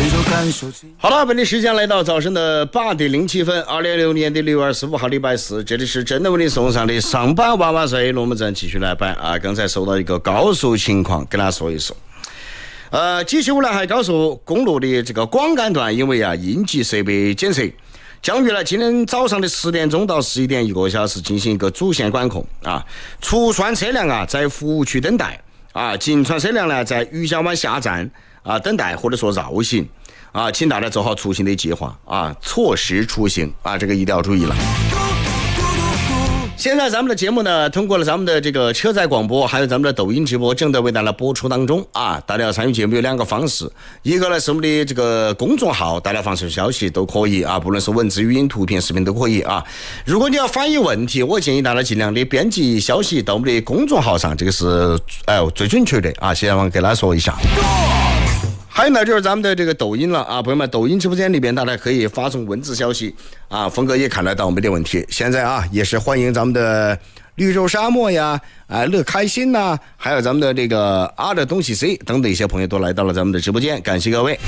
好了，本地时间来到早晨的8:07，2016年6月25号礼拜四，这里是真的为你送上的上班娃娃水龙门阵，继续来摆啊！刚才收到一个高速情况，跟大家说一说。继续南海高速公路的这个广干段，因为应急设备检测，将于今天早上的10点钟到11点1个小时进行一个主线管控啊。出川车辆在服务区等待啊，进川车辆在余家湾下站啊等待或者说绕行啊，请大家做好出行的计划啊，错时出行啊，这个一定要注意了。现在咱们的节目呢，通过了咱们的这个车载广播，还有咱们的抖音直播，正在为大家播出当中啊。大家要参与节目有2个方式，一个呢是我们的这个公众号，大家发送消息都可以啊，不论是文字、语音、图片、视频都可以啊。如果你要翻译问题，我建议大家尽量的编辑消息到我们的公众号上，这个是最准确的啊。先我给大家说一下。还有呢，就是咱们的这个抖音了啊，朋友们，抖音直播间里边大家可以发送文字消息啊，峰哥也看得到没得问题。现在也是欢迎咱们的绿洲沙漠呀，乐开心呐，还有咱们的这个的东西 C 等等一些朋友都来到了咱们的直播间，感谢各位。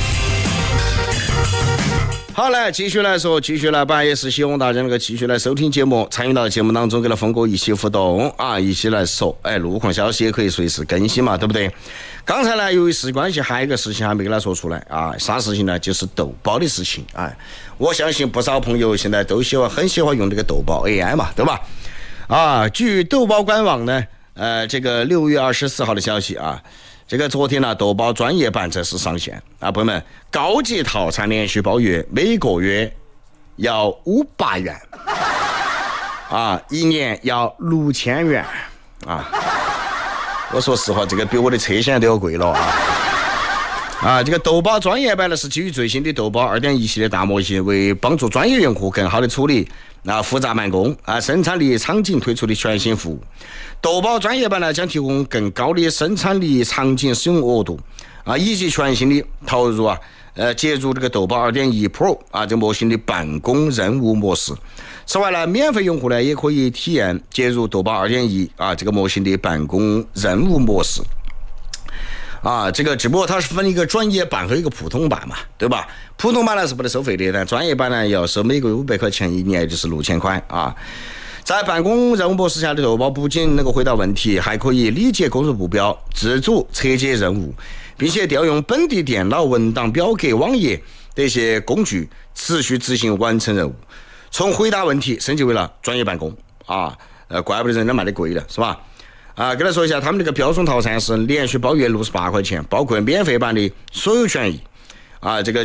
好嘞，继续来说，继续来办，也是希望大家能够继续来收听节目，参与到节目当中，跟了峰哥一起互动啊，一起来说，路况消息也可以随时更新嘛，对不对？刚才呢，由于事关系，还有一个事情还没给他说出来啊，啥事情呢？就是豆包的事情。我相信不少朋友现在都很喜欢用这个豆包 AI 嘛，对吧？据豆包官网呢，这个6月24号的消息啊。这个昨天呢，豆包专业版正式上线啊，朋友们，高级套餐连续包月，每个月要500元啊，1年要6000元啊。我说实话，这个比我的车险都要贵了啊！这个豆包专业版呢是基于最新的豆包2.1系列大模型，为帮助专业用户更好的处理复杂慢工生产力场景推出的全新服务。豆包专业版呢将提供更高的生产力场景使用额度以及全新的投入接入这个豆包2.1 Pro 这个模型的办公任务模式。此外呢，免费用户呢也可以体验接入豆包2.1这个模型的办公任务模式。这个只不过它是分一个专业版和一个普通版嘛，对吧？普通版呢是不得收费的，但专业版呢要收每个月500块钱，1年也就是6000块啊。在办公任务模式下的豆包不仅能够回答问题，还可以理解工作目标，自主拆解任务，并且调用本地电脑、文档、表格、网页的一些工具，持续执行完成任务。从回答问题升级为了专业办公怪不得人家卖的贵了，是吧？跟他说一下，他们这个标准套餐是连续包月68块钱，包括免费版的所有权益这个